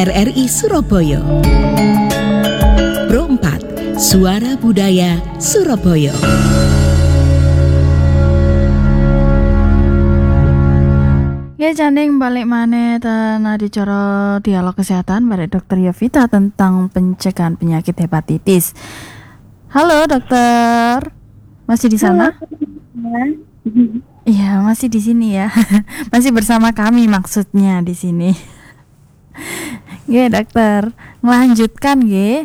RRI Surabaya. Pro 4, Suara Budaya Surabaya. Ya, janding balik maneh ten adicara dialog kesehatan bareng Dr. Yovita tentang pencegahan penyakit hepatitis. Halo dokter, masih di sana? Iya, masih di sini ya. Masih bersama kami maksudnya di sini. Nggih, dokter. Melanjutkan nggih.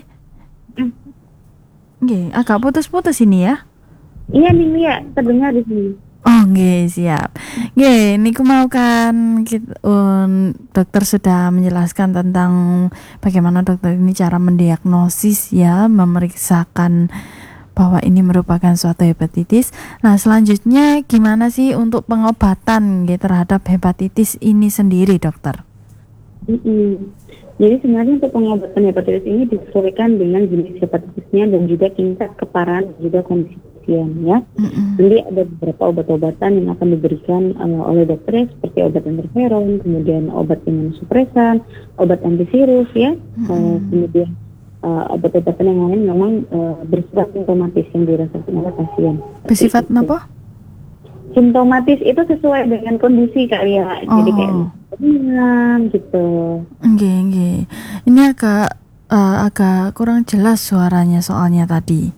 Nggih, agak putus-putus ini ya. Iya nih Mia, terdengar di sini. Oh nggih, siap. Nggih, niku mau kan dokter sudah menjelaskan tentang bagaimana dokter ini cara mendiagnosis ya, memeriksakan bahwa ini merupakan suatu hepatitis. Nah, selanjutnya gimana sih untuk pengobatan nggih terhadap hepatitis ini sendiri, dokter? Jadi sebenarnya untuk pengobatan hepatitis ini disesuaikan dengan jenis hepatitisnya dan juga tingkat keparahan dan juga kondisi pasien ya. Jadi ada beberapa obat-obatan yang akan diberikan oleh dokter seperti obat interferon, kemudian obat imunosupresan, obat antivirus ya, kemudian obat-obatan yang lain memang bersifat simptomatis yang dirasakan oleh pasien. Bersifat apa? Simptomatis itu sesuai dengan kondisi kali ya. Jadi kayak gitu. Nggih. Ini agak kurang jelas suaranya soalnya tadi.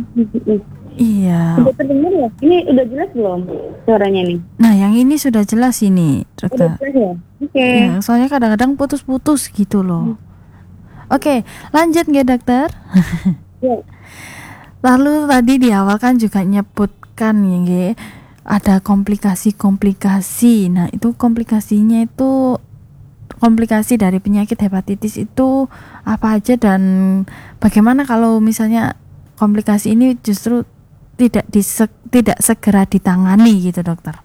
Iya. Sudah terdengar ya? Ini udah jelas belum suaranya nih? Nah, yang ini sudah jelas ini, dokter. Udah jelas ya? Oke. Ya, soalnya kadang-kadang putus-putus gitu loh. Oke, lanjut nggih dokter? Ya. Lalu tadi di awal kan juga nyebutkan ya nggih, ada komplikasi-komplikasi. Nah, itu komplikasinya itu komplikasi dari penyakit hepatitis itu apa aja dan bagaimana kalau misalnya komplikasi ini justru tidak segera ditangani gitu, dokter?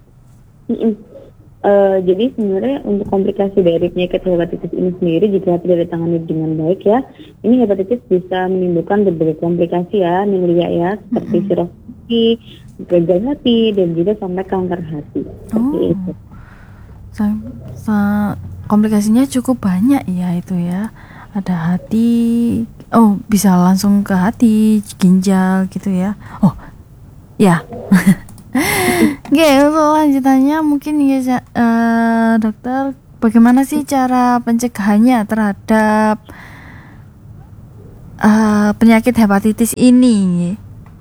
Jadi sebenarnya untuk komplikasi dari penyakit hepatitis ini sendiri jika tidak ditangani dengan baik ya, ini hepatitis bisa menimbulkan berbagai komplikasi ya, Nilia ya, seperti sirosi, gagal hati, dan juga sampai kanker hati. Seperti itu. Komplikasinya cukup banyak ya itu ya. Ada hati, bisa langsung ke hati, ginjal gitu ya. Oh, ya. Oke, untuk lanjutannya mungkin ya dokter, bagaimana sih cara pencegahannya terhadap penyakit hepatitis ini?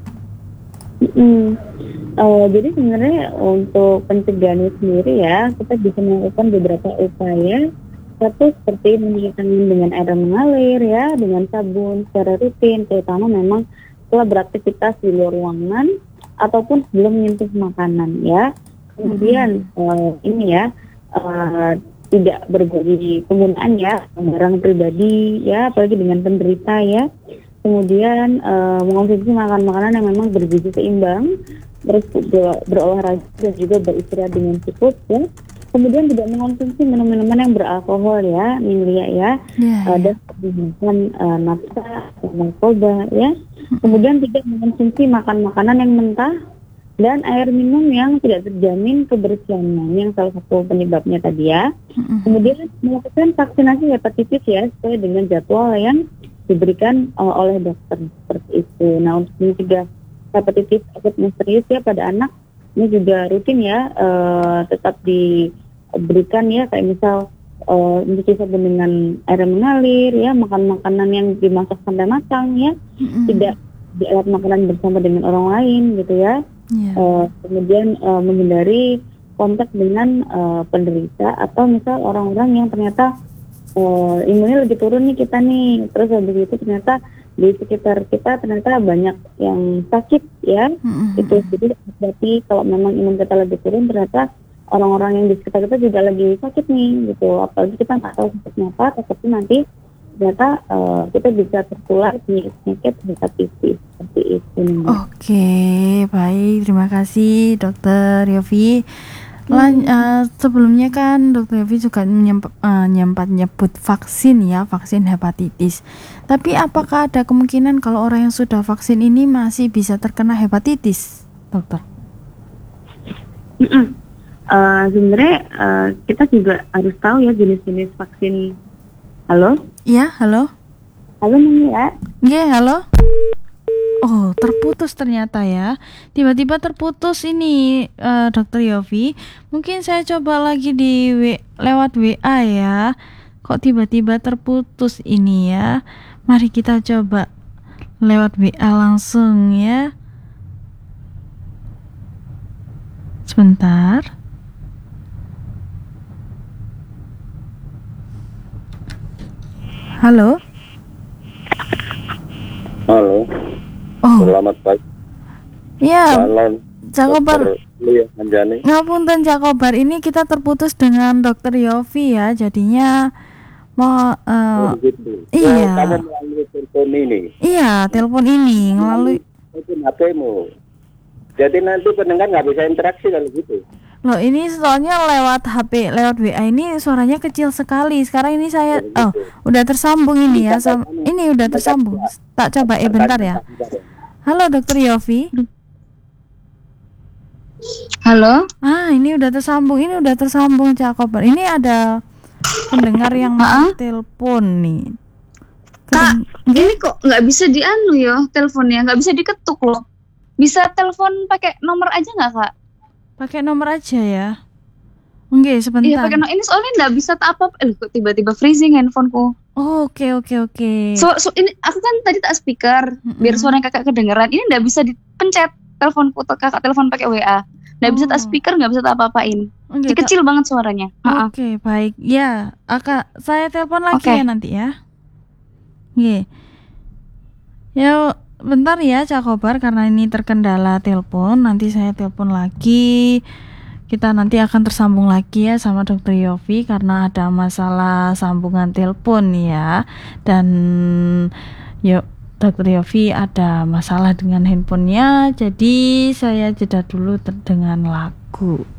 Jadi sebenarnya untuk pencegahannya sendiri ya, kita bisa melakukan beberapa upaya. Satu seperti mencuci tangan dengan air mengalir ya, dengan sabun secara rutin, terutama memang setelah beraktivitas di luar ruangan ataupun sebelum menyentuh makanan ya. Kemudian ini ya, tidak berbagi penggunaan ya barang pribadi ya, apalagi dengan penderita ya. Kemudian mengonsumsi makanan yang memang bergizi seimbang, terus berolahraga dan juga beristirahat dengan cukup ya. Kemudian tidak mengonsumsi minuman yang beralkohol ya, Milia ya, dan menggunakan nafsa, narkoba ya. Kemudian tidak mengonsumsi makanan yang mentah dan air minum yang tidak terjamin kebersihannya, yang salah satu penyebabnya tadi ya. Kemudian melakukan vaksinasi hepatitis ya, sesuai dengan jadwal yang diberikan oleh dokter seperti itu. Nah, untuk mencegah hepatitis akut misterius ya pada anak, ini juga rutin ya, tetap diberikan ya, kayak misal mencuci sabun dengan air mengalir ya, makan makanan yang dimasak sampai matang ya, tidak dialat makanan bersama dengan orang lain gitu ya. Kemudian menghindari kontak dengan penderita atau misal orang-orang yang ternyata imunnya lagi turun nih kita nih, terus habis itu ternyata di sekitar kita ternyata banyak yang sakit ya. Itu jadi berarti kalau memang imun kita lagi turun, ternyata orang-orang yang di sekitar kita juga lagi sakit nih gitu. Apalagi kita nggak tahu sakitnya apa, tapi nanti ternyata kita bisa tertular penyakit hepatitis seperti itu. Oke, baik, terima kasih Dokter Yofi. Sebelumnya kan Dokter Yofi juga nyebut vaksin ya, vaksin hepatitis. Tapi apakah ada kemungkinan kalau orang yang sudah vaksin ini masih bisa terkena hepatitis, dokter? Sebenarnya kita juga harus tahu ya jenis-jenis vaksin Halo? Iya, halo. Halo Mia. Nggih, halo. Oh, terputus ternyata ya. Tiba-tiba terputus ini, Dokter Yofi. Mungkin saya coba lagi lewat WA ya. Kok tiba-tiba terputus ini ya? Mari kita coba lewat WA langsung ya. Sebentar. Halo. Halo, Oh, selamat pagi. iya, Malam, Jakobar. Dr. Lia Anjani. Ngapunten Jakobar, ini kita terputus dengan Dokter Yofi ya. Jadinya mau Begitu. iya. Kamu melalui telepon ini, iya, telepon ini melalui. telepon HP-mu. Jadi nanti pendengar nggak bisa interaksi kalau gitu. Loh, ini soalnya lewat HP, lewat WA ini suaranya kecil sekali. Sekarang ini saya udah tersambung ini ya. Ini udah tersambung. Tak coba bentar ya. Halo Dokter Yofi. Halo, Ini udah tersambung. Ini udah tersambung Jakobar. Ini ada pendengar yang mau telepon nih. Kak, ini kok nggak bisa dianu ya teleponnya, nggak bisa diketuk loh. Bisa telepon pakai nomor aja nggak Kak? Pakai nomor aja ya. Oke, sebentar. Iya pakai nomor. Ini soalnya nggak bisa apa. Kok tiba-tiba freezing handphoneku. Oh, oke. So ini aku kan tadi tak speaker, biar suara kakak kedengeran. Ini nggak bisa dipencet teleponku. Kakak telepon pakai WA. Nggak bisa tak speaker, nggak bisa tak apa-apain. Oke, Kecil banget suaranya. Oke, baik. Ya, saya telepon lagi Oke. ya nanti ya. Oke. Ya, bentar ya Cakobar, karena ini terkendala telepon. Nanti saya telepon lagi. Kita nanti akan tersambung lagi ya sama Dokter Yofi karena ada masalah sambungan telepon ya. Dan yuk, Dokter Yofi ada masalah dengan handphonenya. Jadi saya jeda dulu dengan lagu.